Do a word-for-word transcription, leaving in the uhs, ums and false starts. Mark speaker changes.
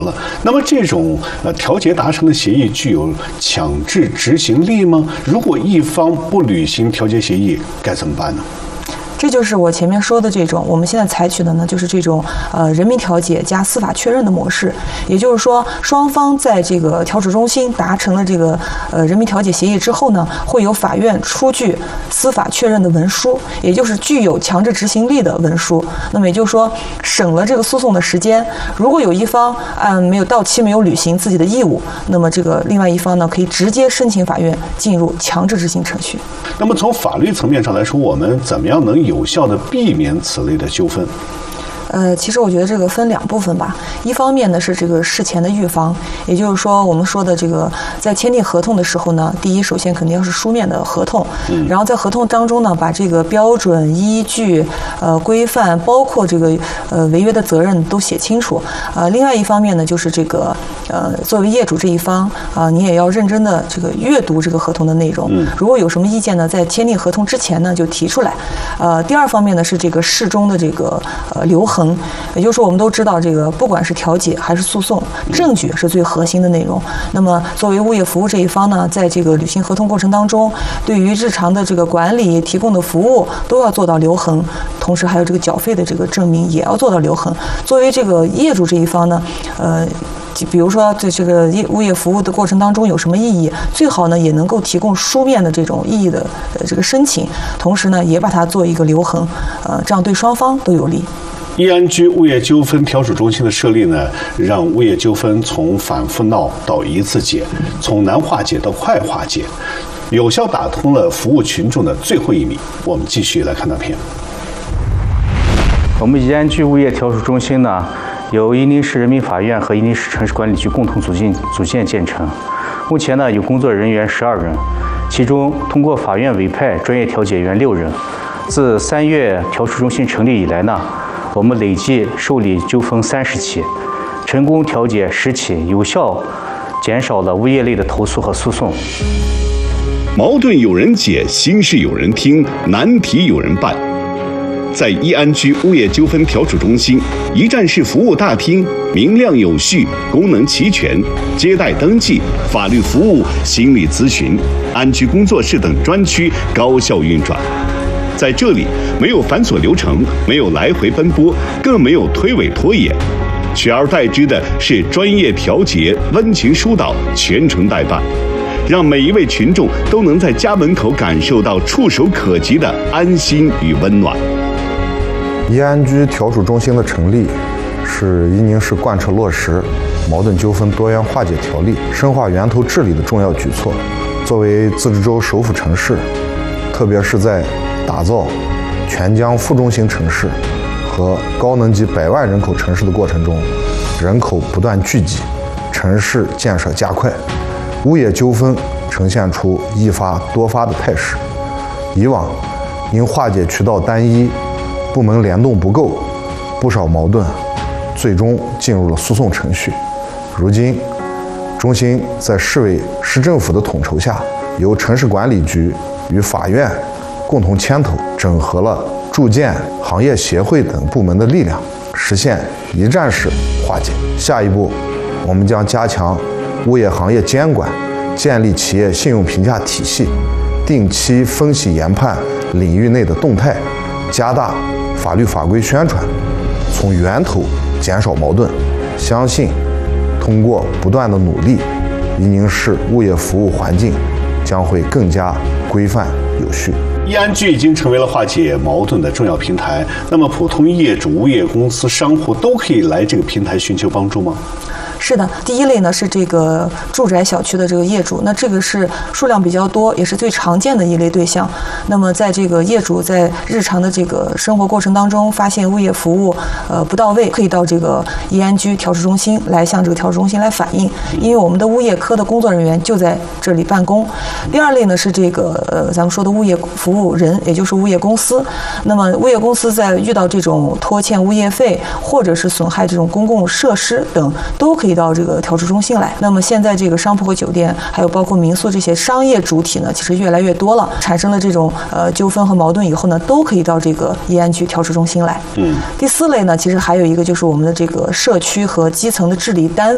Speaker 1: 了。那么这种呃调解达成的协议具有强制执行力吗？如果一方不履行调解协议，该怎么办呢？
Speaker 2: 这就是我前面说的这种，我们现在采取的呢，就是这种呃人民调解加司法确认的模式。也就是说，双方在这个调处中心达成了这个呃人民调解协议之后呢，会由法院出具司法确认的文书，也就是具有强制执行力的文书。那么也就是说，省了这个诉讼的时间。如果有一方按没有到期没有履行自己的义务，那么这个另外一方呢，可以直接申请法院进入强制执行程序。
Speaker 1: 那么从法律层面上来说，我们怎么样能有效地避免此类的纠纷？
Speaker 2: 呃，其实我觉得这个分两部分吧。一方面呢是这个事前的预防，也就是说我们说的这个在签订合同的时候呢，第一首先肯定要是书面的合同，嗯、然后在合同当中呢，把这个标准、依据、呃规范，包括这个呃违约的责任都写清楚。呃，另外一方面呢，就是这个呃作为业主这一方啊、呃，你也要认真的这个阅读这个合同的内容。嗯、如果有什么意见呢，在签订合同之前呢就提出来。呃，第二方面呢是这个事中的这个呃留痕。也就是说，我们都知道，这个不管是调解还是诉讼，证据是最核心的内容。那么，作为物业服务这一方呢，在这个履行合同过程当中，对于日常的这个管理、提供的服务都要做到留痕，同时还有这个缴费的这个证明也要做到留痕。作为这个业主这一方呢，呃。比如说，在这个业物业服务的过程当中有什么异议，最好呢也能够提供书面的这种异议的呃这个申请，同时呢也把它做一个留痕，呃，这样对双方都有利。
Speaker 1: 易安居物业纠纷调处中心的设立呢，让物业纠纷从反复闹到一次解，从难化解到快化解，有效打通了服务群众的最后一米。我们继续来看短片。
Speaker 3: 我们易安居物业调处中心呢，由伊宁市人民法院和伊宁市城市管理局共同组建组建建成。目前呢，有工作人员十二人，其中通过法院委派专业调解员六人。自三月调处中心成立以来呢，我们累计受理纠纷三十起，成功调解十起，有效减少了物业类的投诉和诉讼。
Speaker 4: 矛盾有人解，心事有人听，难题有人办。在易安居物业纠纷调处中心，一站式服务大厅明亮有序，功能齐全，接待登记、法律服务、心理咨询、安居工作室等专区高效运转。在这里，没有繁琐流程，没有来回奔波，更没有推诿拖延，取而代之的是专业调解、温情疏导，全程代办，让每一位群众都能在家门口感受到触手可及的安心与温暖。
Speaker 5: 易安居调处中心的成立，是伊宁市贯彻落实矛盾纠纷多元化解条例、深化源头治理的重要举措。作为自治州首府城市，特别是在打造全疆副中心城市和高能级百万人口城市的过程中，人口不断聚集，城市建设加快，物业纠纷呈现出一发多发的态势。以往因化解渠道单一、部门联动不够，不少矛盾最终进入了诉讼程序。如今，中心在市委市政府的统筹下，由城市管理局与法院共同牵头，整合了住建、行业协会等部门的力量，实现一站式化解。下一步，我们将加强物业行业监管，建立企业信用评价体系，定期分析研判领域内的动态，加大法律法规宣传，从源头减少矛盾。相信通过不断的努力，伊宁市物业服务环境将会更加规范有序。
Speaker 1: 易安居已经成为了化解矛盾的重要平台。那么，普通业主、物业公司、商户都可以来这个平台寻求帮助吗？
Speaker 2: 是的，第一类呢是这个住宅小区的这个业主，那这个是数量比较多，也是最常见的一类对象。那么在这个业主在日常的这个生活过程当中，发现物业服务呃不到位，可以到这个易安居调处中心来向这个调处中心来反映，因为我们的物业科的工作人员就在这里办公。第二类呢是这个呃咱们说的物业服务人，也就是物业公司。那么物业公司在遇到这种拖欠物业费或者是损害这种公共设施等，都可以到这个调处中心来。那么现在这个商铺和酒店，还有包括民宿这些商业主体呢，其实越来越多了，产生了这种呃纠纷和矛盾以后呢，都可以到这个易安居调处中心来。嗯。第四类呢，其实还有一个就是我们的这个社区和基层的治理单位。